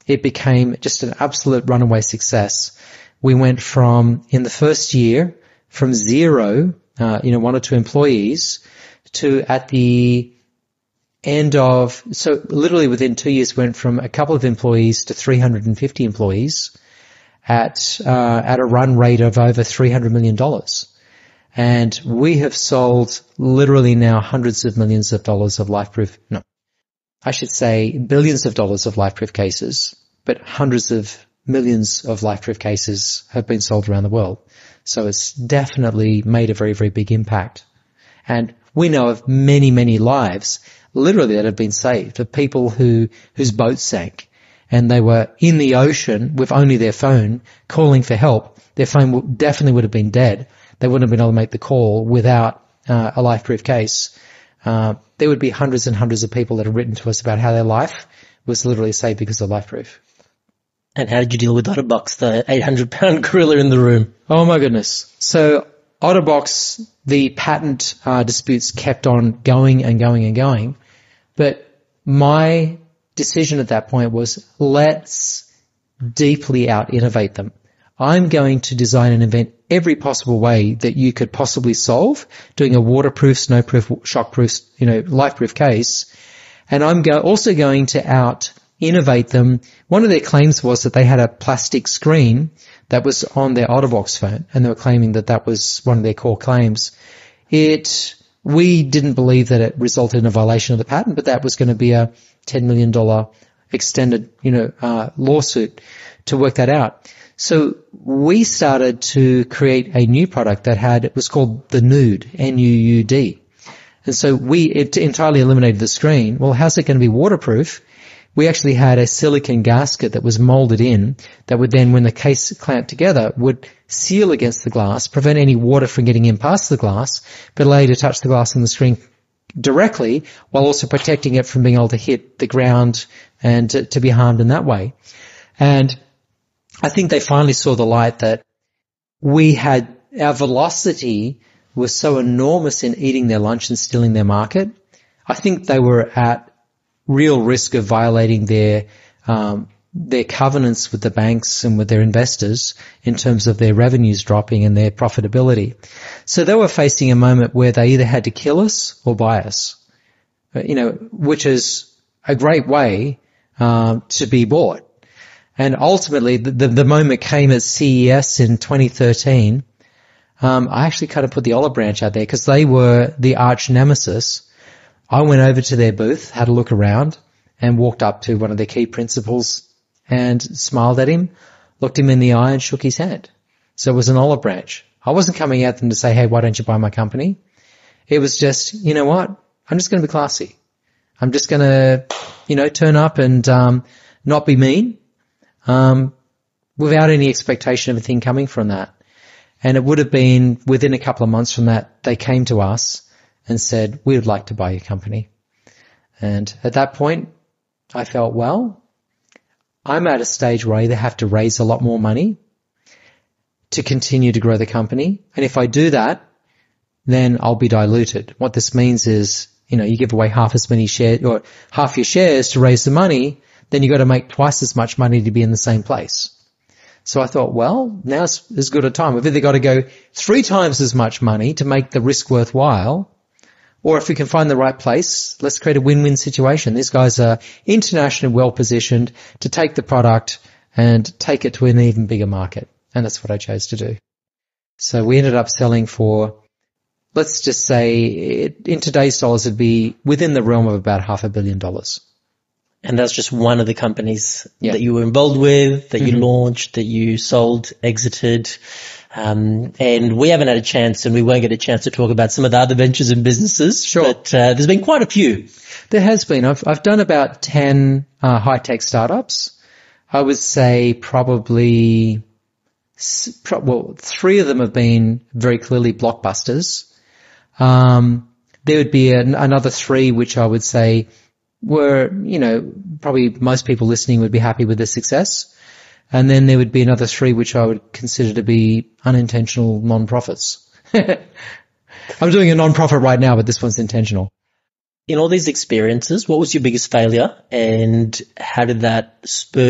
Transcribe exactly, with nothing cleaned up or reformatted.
it became just an absolute runaway success. We went from, in the first year, from zero, uh, you know, one or two employees to at the end of, so literally within two years went from a couple of employees to three hundred fifty employees at, uh, at a run rate of over three hundred million dollars. And we have sold literally now hundreds of millions of dollars of LifeProof, no, I should say billions of dollars of LifeProof cases, but hundreds of millions of LifeProof cases have been sold around the world. So it's definitely made a very, very big impact. And we know of many, many lives literally that have been saved, of people who, whose boats sank and they were in the ocean with only their phone calling for help. Their phone definitely would have been dead. They wouldn't have been able to make the call without uh, a LifeProof case. Uh, there would be hundreds and hundreds of people that have written to us about how their life was literally saved because of LifeProof. And how did you deal with Otterbox, the eight hundred pound gorilla in the room? Oh my goodness. So Otterbox, the patent uh, disputes kept on going and going and going. But my decision at that point was, let's deeply out-innovate them. I'm going to design and invent every possible way that you could possibly solve doing a waterproof, snowproof, shockproof, you know, LifeProof case. And I'm go- also going to out-innovate them. One of their claims was that they had a plastic screen that was on their Otterbox phone, and they were claiming that that was one of their core claims. It, we didn't believe that it resulted in a violation of the patent, but that was going to be a ten million dollars extended, you know, uh, lawsuit to work that out. So we started to create a new product that had, it was called the Nuud, N U U D. And so we it entirely eliminated the screen. Well, how's it going to be waterproof? We actually had a silicon gasket that was molded in that would then, when the case clamped together, would seal against the glass, prevent any water from getting in past the glass, but allow you to touch the glass on the screen directly while also protecting it from being able to hit the ground and to, to be harmed in that way. And I think they finally saw the light that we had, our velocity was so enormous in eating their lunch and stealing their market. I think they were at real risk of violating their, um, their covenants with the banks and with their investors in terms of their revenues dropping and their profitability. So they were facing a moment where they either had to kill us or buy us, you know, which is a great way, um, to be bought. And ultimately, the, the, the moment came at C E S in twenty thirteen. Um, I actually kind of put the olive branch out there because they were the arch nemesis. I went over to their booth, had a look around, and walked up to one of their key principals and smiled at him, looked him in the eye and shook his hand. So it was an olive branch. I wasn't coming at them to say, hey, why don't you buy my company? It was just, you know what? I'm just going to be classy. I'm just going to, you know, turn up and um, not be mean. Um, without any expectation of anything coming from that. And it would have been within a couple of months from that, they came to us and said, we would like to buy your company. And at that point, I felt, well, I'm at a stage where I either have to raise a lot more money to continue to grow the company. And if I do that, then I'll be diluted. What this means is, you know, you give away half as many shares or half your shares to raise the money, then you've got to make twice as much money to be in the same place. So I thought, well, now's as good a time. We've either got to go three times as much money to make the risk worthwhile, or if we can find the right place, let's create a win-win situation. These guys are internationally well-positioned to take the product and take it to an even bigger market. And that's what I chose to do. So we ended up selling for, let's just say, it, in today's dollars, it'd be within the realm of about half a billion dollars. And that's just one of the companies yeah. that you were involved with, that mm-hmm. you launched, that you sold, exited. Um, and we haven't had a chance, and we won't get a chance to talk about some of the other ventures and businesses. Sure. But uh, there's been quite a few. There has been. I've, I've done about ten uh, high-tech startups. I would say probably, well, three of them have been very clearly blockbusters. Um, there would be an, another three which I would say were, you know, probably most people listening would be happy with their success. And then there would be another three which I would consider to be unintentional non-profits. I'm doing a non-profit right now, but this one's intentional. In all these experiences, what was your biggest failure and how did that spur